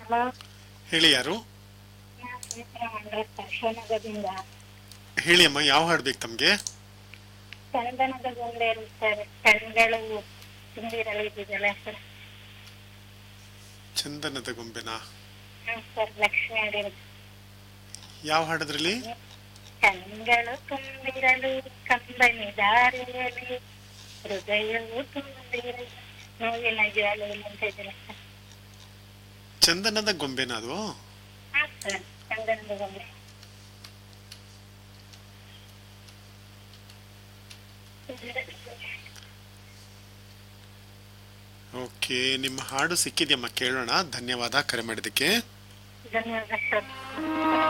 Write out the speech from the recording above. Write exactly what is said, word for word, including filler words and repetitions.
Hello. ಹೇಳಿ ಯಾರು? ನಾನು ಸುಮಿತ್ರಾ ಮಂಡ್ರೆ ಶಿವಮೊಗ್ಗದಿಂದ. ಹೇಳಿ ಅಮ್ಮ, ಯಾವ ಹಾಡು ಬೇಕು ತಮ್ಗೆ? ಚಂದನದ ಗೊಂಬೆ ಸರ್, ಕಣ್ಗಳು ತುಂಬಿರಲು ಇದ್ದಿದ್ದಲ್ಲ ಸರ್. ಚಂದನದ ಗೊಂಬೆನಾ? ಹ್ಮ್ ಸರ್, ಲಕ್ಷ್ಮಿ ಅಡಿರು. ಯಾವ ಹಾಡದ್ರಲ್ಲಿ? ಕಣ್ಗಳು ತುಂಬಿರಲು ಕಂಬನಿ ದಾರಿಯಲ್ಲಿ ಹೃದಯವು ತುಂಬಿರಲು ನೋವಿನ ಜ್ವಾಲೆಯಲ್ಲಿ ಅಂತ ಇದ್ದೀರ ಸರ್. ಚಂದನದ ಗೊಂಬೆನಾ ಅದು? ಹಾ ಸರ್, ಚಂದನದ ಗೊಂಬೆ. ಓಕೆ, ನಿಮ್ಮ ಹಾಡು ಸಿಕ್ಕಿದ್ಯಮ್ಮ, ಕೇಳೋಣ. ಧನ್ಯವಾದ ಕರೆ ಮಾಡಿದ್ದಕ್ಕೆ. ಧನ್ಯವಾದ ಸರ್.